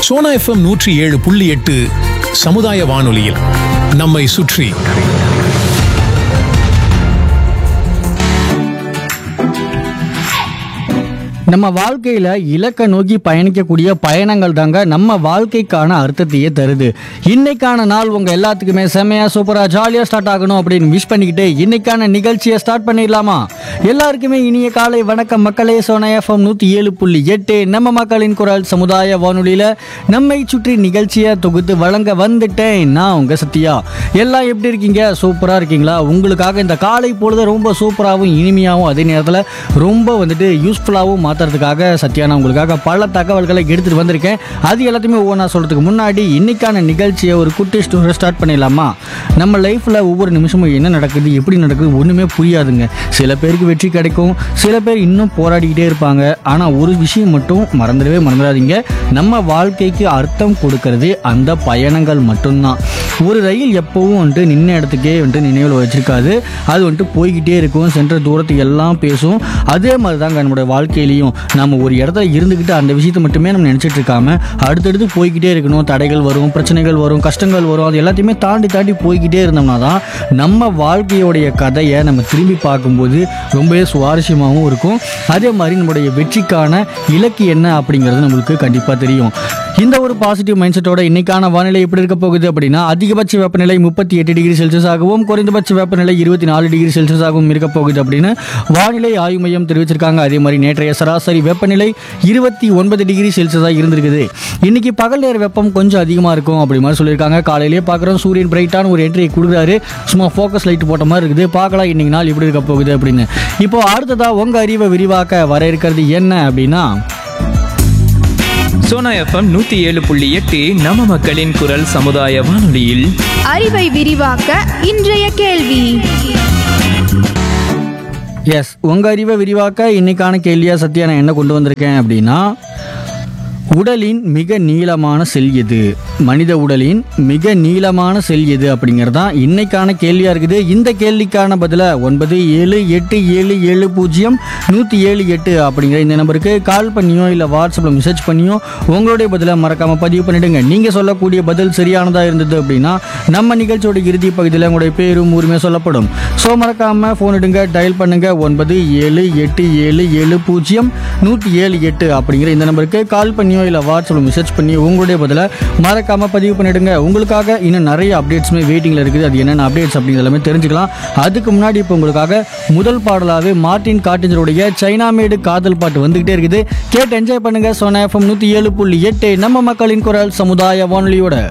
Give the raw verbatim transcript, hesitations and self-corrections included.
Sona FM நூற்றி ஏழு புள்ளி எட்டு சமுதாய வானொலியில் நம்மை சுற்றி. நம்ம வாழ்க்கையில் இலக்கை நோக்கி பயணிக்கக்கூடிய பயணங்கள் தாங்க நம்ம வாழ்க்கைக்கான அர்த்தத்தையே தருது. இன்னைக்கான நாள் உங்கள் எல்லாத்துக்குமே செம்மையாக சூப்பராக ஜாலியாக ஸ்டார்ட் ஆகணும் அப்படின்னு விஷ் பண்ணிக்கிட்டு இன்னைக்கான நிகழ்ச்சியை ஸ்டார்ட் பண்ணிடலாமா? எல்லாருக்குமே இனிய காலை வணக்கம் மக்களே. சோனா எஃப்எம் நூற்றி ஏழு புள்ளி எட்டு நம்ம மக்களின் குரல் சமுதாய வானொலியில் நம்மை சுற்றி நிகழ்ச்சியை தொகுத்து வழங்க வந்துட்டேன். நான் உங்கள் சத்யா. எல்லாம் எப்படி இருக்கீங்க? சூப்பராக இருக்கீங்களா? உங்களுக்காக இந்த காலை பொழுது ரொம்ப சூப்பராகவும் இனிமையாகவும் அதே நேரத்தில் ரொம்ப வந்துட்டு யூஸ்ஃபுல்லாகவும் மாற்றுறதுக்காக சத்யா நான் உங்களுக்காக பல தகவல்களை எடுத்துகிட்டு வந்திருக்கேன். அது எல்லாத்தையுமே ஒவ்வொன்றா சொல்கிறதுக்கு முன்னாடி இன்னைக்கான நிகழ்ச்சியை ஒரு குட்டி ஸ்டோரி ஸ்டார்ட் பண்ணிடலாமா? நம்ம லைஃப்பில் ஒவ்வொரு நிமிஷமும் என்ன நடக்குது, எப்படி நடக்குது ஒன்றுமே புரியாதுங்க. சில பேருக்கு வெற்றி கிடைக்கும், சில பேர் இன்னும் போராடிக்கிட்டே இருப்பாங்க. ஆனால் ஒரு விஷயம் மட்டும் மறந்துடவே மறந்துடாதீங்க, நம்ம வாழ்க்கைக்கு அர்த்தம் கொடுக்கறது அந்த பயணங்கள் மட்டும்தான். ஒரு ரயில் எப்பவும் வந்துட்டு நின்ன இடத்துக்கே வந்துட்டு நினைவில் வச்சிருக்காது. அது வந்துட்டு போய்கிட்டே இருக்கும், சென்ற தூரத்துக்கு எல்லாம் பேசும். அதே மாதிரி தாங்க நம்மளுடைய வாழ்க்கையிலையும் நம்ம ஒரு இடத்துல இருந்துக்கிட்டு அந்த விஷயத்தை மட்டுமே நம்ம நினச்சிட்டு இருக்காம அடுத்தடுத்து போய்கிட்டே இருக்கணும். தடைகள் வரும், பிரச்சனைகள் வரும், கஷ்டங்கள் வரும். அது எல்லாத்தையுமே தாண்டி தாண்டி போய்கிட்டே இருந்தோம்னா தான் நம்ம வாழ்க்கையோடைய கதையை நம்ம திரும்பி பார்க்கும்போது ரொம்பவே சுவாரஸ்யமாகவும் இருக்கும். அதே மாதிரி நம்மளுடைய வெற்றிக்கான இலக்கு என்ன அப்படிங்கிறது நம்மளுக்கு கண்டிப்பாக தெரியும். இந்த ஒரு பாசிட்டிவ் மைண்ட் செட்டோட இன்னைக்கான வானிலை எப்படி இருக்க போகுது அப்படின்னா, அதிகபட்ச வெப்பநிலை முப்பத்தி எட்டு டிகிரி செல்சியஸ் ஆகவும் குறைந்தபட்ச வெப்பநிலை இருபத்தி நாலு டிகிரி செல்சியஸ் ஆகவும் இருக்க போகுது அப்படின்னு வானிலை ஆய்வு மையம் தெரிவிச்சிருக்காங்க. அதே மாதிரி நேற்றைய சராசரி வெப்பநிலை இருபத்தி ஒன்பது டிகிரி செல்சியஸாக இருந்திருக்குது. இன்னைக்கு பகல் நேர வெப்பம் கொஞ்சம் அதிகமாக இருக்கும் அப்படி மாதிரி சொல்லியிருக்காங்க. காலையிலேயே பார்க்குறோம் சூரியன் பிரைட்டான ஒரு என்ட்ரியை கொடுக்குறாரு. சும்மா ஃபோக்கஸ் லைட் போட்ட மாதிரி இருக்குது. பார்க்கலாம் இன்னைக்கு நாள் எப்படி இருக்க போகுது அப்படின்னு. இப்போ அடுத்ததா உங்கள் அறிவை விரிவாக்க வர இருக்கிறது என்ன அப்படின்னா, சோனா எஃப்எம் நூத்தி ஏழு புள்ளி எட்டு நம்ம மக்களின் குரல் சமுதாய வானொலியில் அறிவை விரிவாக்க இன்றைய கேள்வி. எஸ், உங்கள் அறிவை விரிவாக்க இன்னைக்கான கேள்வியாக சத்யா நான் என்ன கொண்டு வந்திருக்கேன் அப்படின்னா, உடலின் மிக நீளமான செல் எது? மனித உடலின் மிக நீளமான செல் எது அப்படிங்கிறது தான் இன்னைக்கான கேள்வியாக இருக்குது. இந்த கேள்விக்கான பதிலை ஒன்பது ஏழு எட்டு ஏழு ஏழு பூஜ்ஜியம் நூற்றி ஏழு எட்டு அப்படிங்கிற இந்த நம்பருக்கு கால் பண்ணியோ இல்லை வாட்ஸ்அப்பில் மெசேஜ் பண்ணியோ உங்களுடைய பதிலை மறக்காமல் பதிவு பண்ணிவிடுங்க. நீங்கள் சொல்லக்கூடிய பதில் சரியானதாக இருந்தது அப்படின்னா நம்ம நிகழ்ச்சியோட இறுதி பகுதியில் உங்களுடைய பேரும் ஊருமே சொல்லப்படும். ஸோ மறக்காமல் ஃபோன் எடுங்க, டயல் பண்ணுங்கள் ஒன்பது ஏழு எட்டு ஏழு ஏழு பூஜ்ஜியம் நூற்றி ஏழு எட்டு அப்படிங்கிற இந்த நம்பருக்கு கால் பண்ணி இல்லை வாட்ஸ்அப்பில் மெசேஜ் பண்ணி உங்களுடைய பதிலை மறக்காமல் பதிவு பண்ணிவிடுங்க. உங்களுக்காக இன்னும் நிறைய அப்டேட்ஸுமே வெயிட்டிங்கில் இருக்குது. அது என்னென்ன அப்டேட்ஸ் அப்படிங்கிற எல்லாமே தெரிஞ்சுக்கலாம். அதுக்கு முன்னாடி இப்போ உங்களுக்காக முதல் பாடலாகவே மார்ட்டின் காட்டிஞ்சருடைய சைனா மேடு காதல் பாட்டு வந்துகிட்டே இருக்குது. கேட்டு என்ஜாய் பண்ணுங்கள். சோனா எஃப்எம் நூற்றி ஏழு புள்ளி எட்டு நம்ம மக்களின் குரல் சமுதாய வானொலியோட.